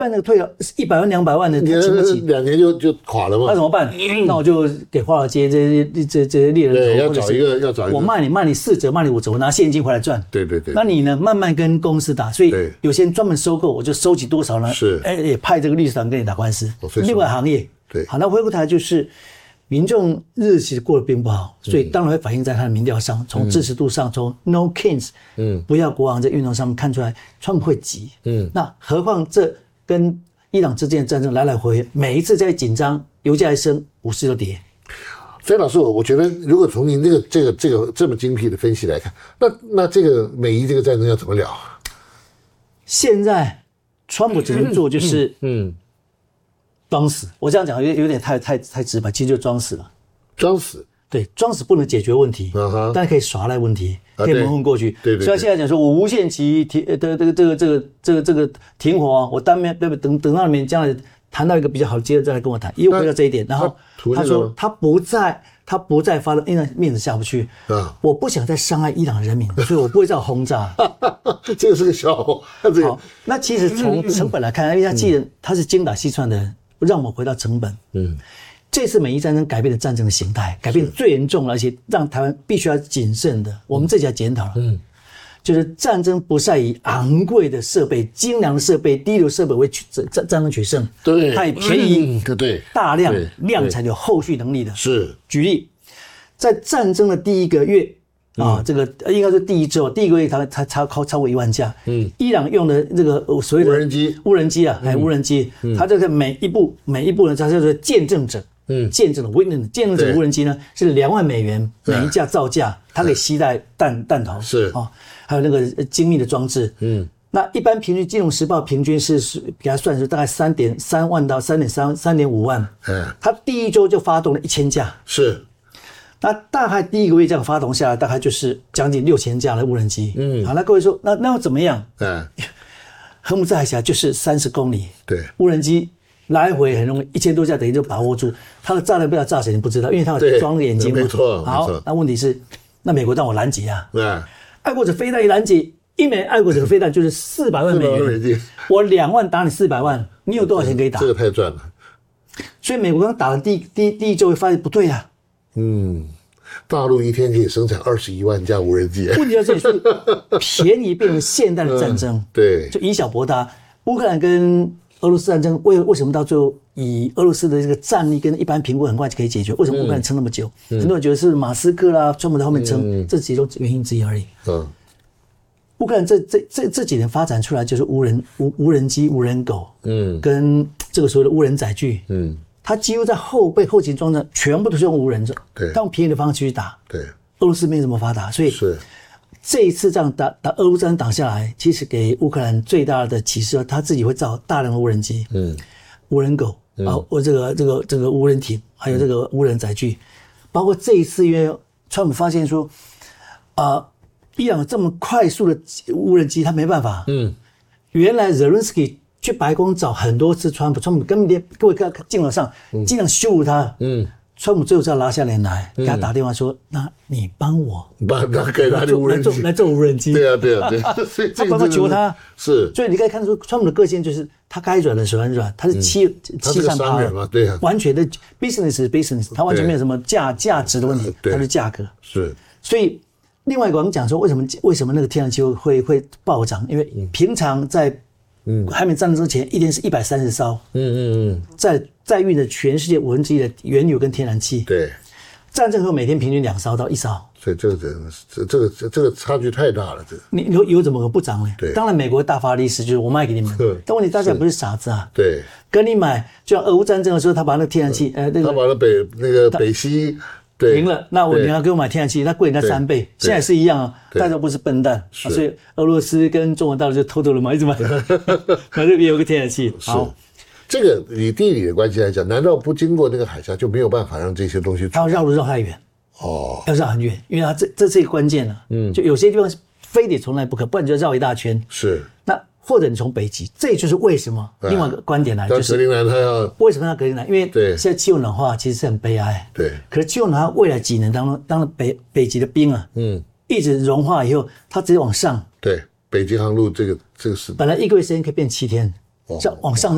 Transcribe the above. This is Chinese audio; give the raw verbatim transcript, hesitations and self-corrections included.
办那个退了一百万两百万的，他请不起， 两年就就垮了嘛。 那怎么办？那我就给华尔街这些这这些猎人头， 对，要找一个要找一个， 我卖你卖你四折，卖你五折，我拿现金回来赚。 对对对。 那你呢？慢慢跟公司打，所以有些人专门收购，我就收集多少呢？ 是， 哎，也派这个律师团跟你打官司。 哦、 另外行业， 对。 好，那回过头来就是。民众日子其实过得并不好，所以当然会反映在他的民调上，从支持度上，从 No Kings， 嗯，不要国王这运动上面看出来，川普会急，嗯，那何况这跟伊朗之间的战争来来回回，每一次在紧张，油价一升，股市就跌。 所以老师，我我觉得，如果从您这个这个这个这么精辟的分析来看，那那这个美伊这个战争要怎么了？ 现在川普只能做就是，嗯。嗯装死，我这样讲有有点太太太直白，其实就装死了。 装死， 对，装死不能解决问题，uh-huh. 但是可以耍赖问题，可以蒙混过去。对对。所以他现在讲说，我无限期停的这个这个这个这个这个停火，我当面对不等等到你们将来谈到一个比较好的接着再来跟我谈，又回到这一点。然后他说他不再他不再发动，因为面子下不去啊，我不想再伤害伊朗人民，所以我不会再轰炸。 这个是个笑话。 好，那其实从成本来看，因为他既然他是精打细算的人。让我们回到成本。嗯，这次美伊战争改变了战争的形态，改变最严重了，而且让台湾必须要谨慎的。我们自己要检讨了。嗯，就是战争不再以昂贵的设备、精良的设备、低流设备为取战战争取胜。 对， 它以便宜、 嗯、对大量量产有后续能力的。 是， 举例，在战争的第一个月。啊、嗯，这个应该是第一周，第一个月它它超超超过一万架。嗯，伊朗用的这个所谓的无人机， 无人机啊，还、嗯、无人机，嗯、它这个每一步每一步呢，它叫做见证者，嗯，见证的 witness， 见证者无人机呢是两万美元每一架造价，它可以携带弹弹头， 是啊、哦， 还有那个精密的装置，嗯，那一般平均，《金融时报》平均是是给它算是大概三点三万到三点三三点五万，嗯，它第一周就发动了一千架， 是。 那大概第一个月这样发动下来，大概就是将近六千架的无人机。嗯，好，那各位说，那那要怎么样？嗯，荷姆兹海峡就是三十公里， 对， 无人机来回很容易，一千多架等于就把握住。它的炸弹不知道炸谁，你不知道，因为它有装了眼睛嘛。 没错， 好，那问题是，那美国让我拦截啊。对，爱国者飞弹一拦截，一枚爱国者飞弹就是四百万美元，我两万打你四百万，你有多少钱可以打？ 这个太赚了。 所以美国刚打了第第第一周，发现不对啊。 嗯，大陆一天可以生产二十一万架无人机。 问题在这里是便宜变成现代的战争，嗯、 对， 就以小博大。乌克兰跟俄罗斯战争为为什么到最后以俄罗斯的这个战力跟一般评估很快就可以解决？为什么乌克兰撑那么久？嗯、很多人觉得是马斯克啦、川普在后面撑，嗯、这其中原因之一而已。嗯，乌克兰这这这这几年发展出来就是无人无无人机、无人狗，嗯，跟这个所谓的无人载具，嗯。它几乎在后备后勤装置全部都是用无人机，对，用便宜的方式去打。对，俄罗斯没这么发达，所以是这一次这样打打俄乌战争打下来，其实给乌克兰最大的启示，他自己会造大量的无人机，嗯，无人狗，嗯、啊，我这个这个这个无人艇，还有这个无人载具，包括这一次，因为川普发现说，啊、呃，伊朗这么快速的无人机，他没办法，嗯，原来 Zelensky。去白宫找很多次川普，川普根本连各位看镜头上尽量羞辱他。嗯，川普最后是要拉下脸来，给他打电话说：“那你帮我， 帮他给他的无人机来做无人机。” 对啊，对啊，对啊。所以他帮他求他， 是。 所以你可以看出川普的个性就是他该软的时候很软，他是欺欺善怕恶， 对啊， 完全的 business 是 business， 他完全没有什么价价值的问题，他是价格。 是。 所以另外一个我们讲说，为什么为什么那个天然气会会暴涨？因为平常在嗯，还没战争之前，一天是一百三十艘。嗯嗯嗯，在在运的全世界五分之一的原油跟天然气。 对， 战争后每天平均两艘到一艘。 所以这个这这个这个差距太大了，这个。 你油油怎么可能不涨呢？对，当然美国大发利市，就是我卖给你们。但问题大家不是傻子啊。 对， 跟你买，就像俄乌战争的时候，他把那个天然气，呃，那个他把那北那个北溪。 赢了，那我你要给我买天然气，那贵人家三倍，现在是一样啊，大家都不是笨蛋，啊、所以俄罗斯跟中国大陆就偷偷的买，一直买，反正也有个天然气。好， 这个以地理的关系来讲，难道不经过那个海峡就没有办法让这些东西？ 它要绕路绕太远，哦，要绕很远，因为它这这是一个关键了，嗯，就有些地方非得从来不可，不然就绕一大圈。 是， 那或者你从北极，这就是为什么另外一个观点来，就是格陵兰它要为什么要格陵兰？因为现在气候暖化其实是很悲哀， 对。 可是气候暖化未来几年当中，当北北极的冰啊，嗯，一直融化以后，它直接往上， 对，北极航路这个这个是本来一个月时间可以变七天，哦，往上。